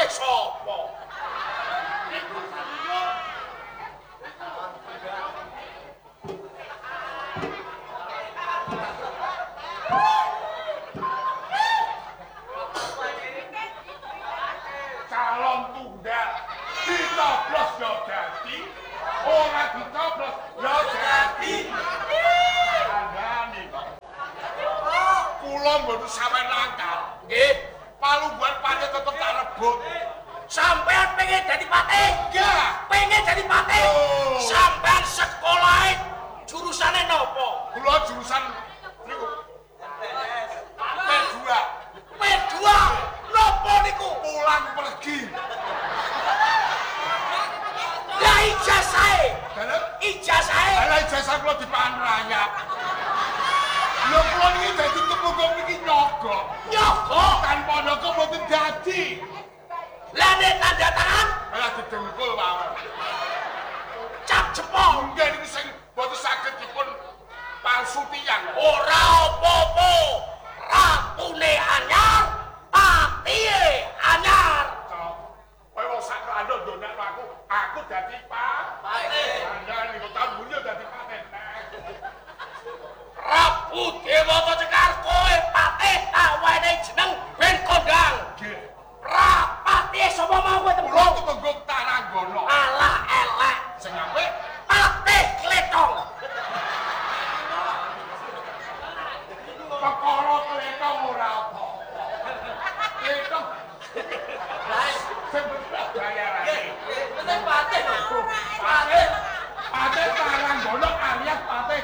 patih sapa? Calon tunggal ditoblos ya dadi, ora ditoblos ya dadi. Kandhane kok. Kula mboten sampeyan langkah. Nggih, Palungguhan patih tetep tak rebut. sampean pengen dadi patih? Enggak. Pengen dadi patih? Oh. Sampean sekolahe jurusane napa? Kula jurusan niku P2. P2. Napa niku? Pulang pergi. Lah ijazahe. Dalem Ijazahe. ala ijazah kula dipangan rayap. Lho kula niki dadi temunggung niki nyogok. Nyogok. Tanpa nyogok mboten dadi. Lah nek tanda tangan Ala didengkul mawon. cap jempol. Nggih niku sing mboten saged dipun palsu tiyang. Ora apa-apa. Ratune anyar, patihe anyar. Kowe wong sak rando ndonekno aku dadi patih. Kandhane niku tambune dadi patih. Prabu Dewata Cekar kowe patih tak wene jeneng ben kondang. Nggih. Rapati sapa mau kowe Kula temung? temenggung Taranggono. Alah elek. Sing apik Patih Kletong. perkara kletong ora apa. Kletong sing bener bayarane. Bener patih. Patih. Patih Taranggono alias patih.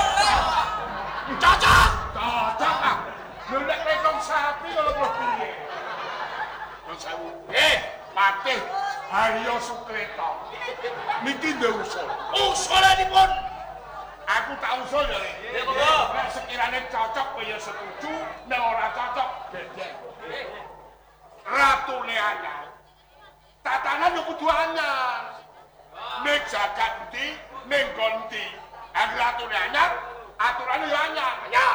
Cocok. Cocok ah. Lho nek kletong sapi kok lho piye? Nun sewu. Patih Haryo Sukreto. Niki ndek usul. Usulanipun Aku tak usul ya. Nggih, monggo. Nek sekirane cocok kowe ya setuju, nek ora cocok gedhe. Ratune anyar. Tatanan yo kudu anyar. Nek jagat ndi, ning nggon ndi. Nek ratune anyar, aturane yo anyar. anyar.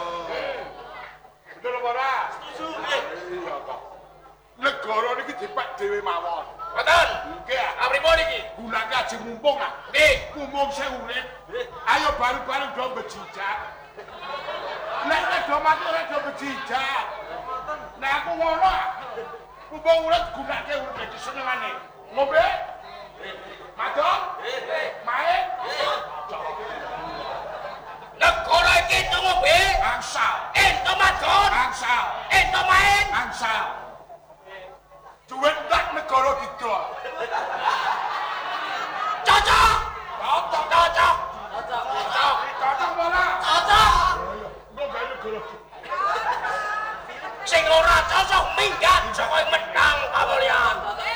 Betul apa ora? Setuju nggih. Iya kok. Negara niki dipek dhewe mawon. Mboten. Nggih. Apripun iki? Gunake aja mumpung ah. Nggih. Mumpung sing urip. Ayo bareng-bareng do bejijak. Nek do mati ora do bejijak. Nek aku ngono ah. Mumpung urip gunake urip disenengane. Ngombe? Madon? Main? Negara iki ngombe Angsal. ento madon, Angsal. ento main. Angsal. Duit tak negara didol. Cocok. Cocok. Cocok. Cocok ora? Cocok. Engko gawe negara. Sing ora cocok minggat saka menang kawalian.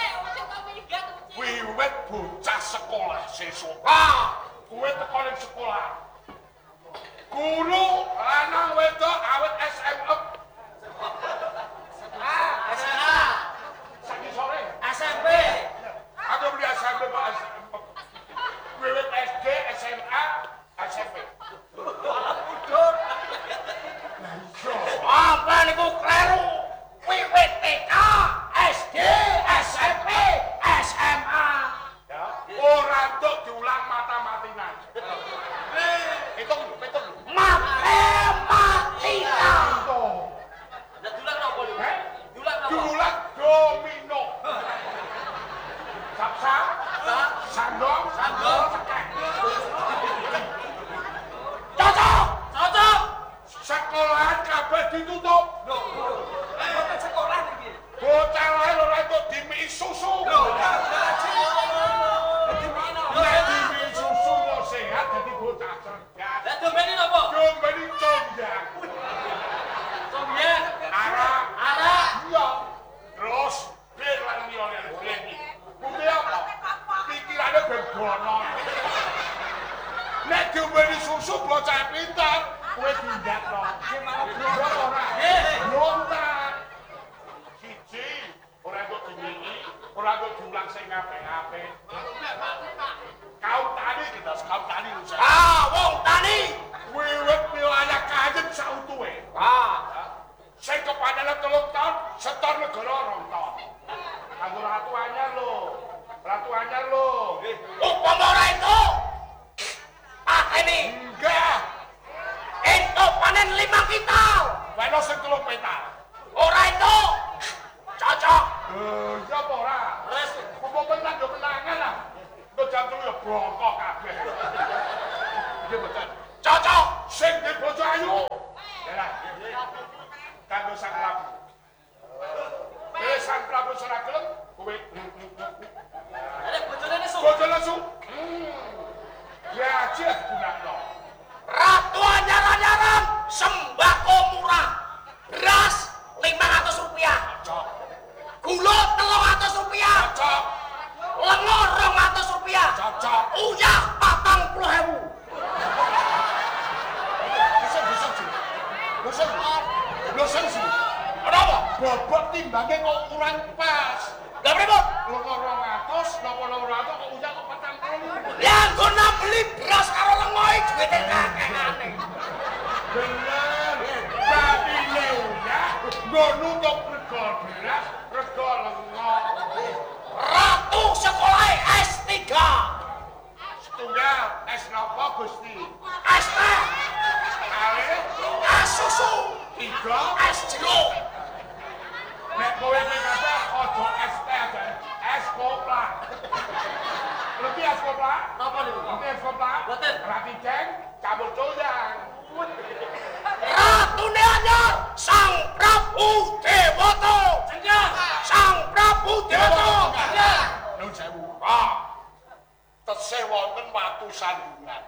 Wiwit bocah sekolah sesuk. Ah, Kowe teko ning sekolah. Guru lanang wedok awet SME. SMA, Saki sore. SMP. Aku beli SMP Pak SMP. Wiwit SD, SMA, SMP. Udur. Apa niku kleru? Wiwit TK, SD, SMP, SMA. Ya, ora entuk diulang mata-matinan. Hitung. Matematika. Hitung. telung petak. Ora itu. Cocok. Ya apa ora? Wis Apa menang yo menangan lah. Kok jantung yo brongkok kabeh. Nggih mboten. cocok. Sing di bojo ayu. Ya lah. Kanggo sang prabu. Sang prabu ora gelem kowe. Nek bojone nesu. Bojo lesu. Ya cek gunakno. Ratu anyar-anyaran sembako murah. Beras 500 rupiah. Cocok. Gula 300 rupiah. Cocok. Lengo 200 rupiah. Cocok. Uyah 40.000. Bosen sih. Kenapa? Bobot timbangnya kok kurang pas. Lah pripun? Lengo 200, napa 200 kok uyah kok 40. Ya nggo beli beras karo lengo iki duwite kakekane. Bener. Tapi uyah nggo nutup rego beras, rego lengo. Ratu sekolah S3. Setunggal es napa Gusti? Es teh, Kali es susu, 3. es jeruk. Nek kowe kata ojo es teh dan es kopla. Lebih es kopla? Napa niku? Lebih es kopla? Boten. Rati jeng campur doyang. Ratune anyar Sang Prabu Dewata. Jenjang. Sang Prabu Dewata. Jenjang. Nuwun sewu. Pak. Tesih wonten watu sandungan.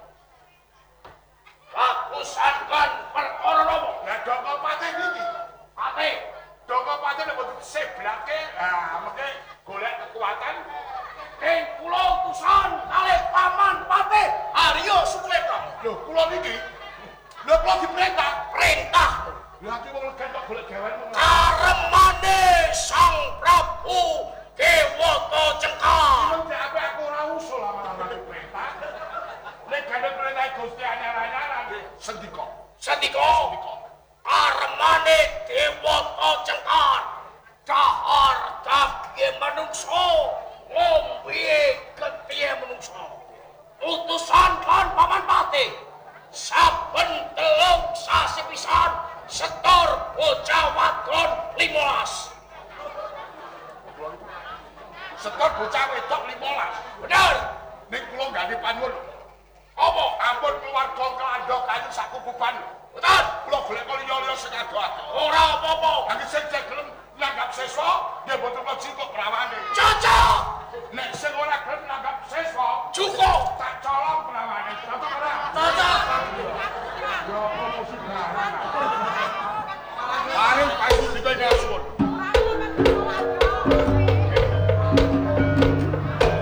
Watu sandungan perkara napa? Lah Doko Patih niki. Patih. Doko Patih nek mboten seblake, mengke golek kekuatan. Kula utusan kalih Paman Patih Arya Sukmeta. Lho, kula niki. Lho kula diperintah. Perintah Lah iki wong legen kok golek gawean wong. karemane Sang Prabu Dewata Cengkar. Mung aku ora usul lama-lama perintah. Nek gane perintah Gusti anyar-anyaran sendika. Sendika karemane Dewata Cengkar. Dahar daging manungsa, ngombe getih manungsa. Utusan kan Paman Patih. Saben 3 sasi pisan setor bocah wadon 15. Setor bocah wedok 15. Bener. Ning kula nggane panuwun. Apa? Ampun keluarga Klandha kayu sakukuban. Betul. Kula golek kok liya-liya sing ado-ado. Ora apa-apa. Angger sing gelem nanggap seswa, nggih boten kok jingkok prawane.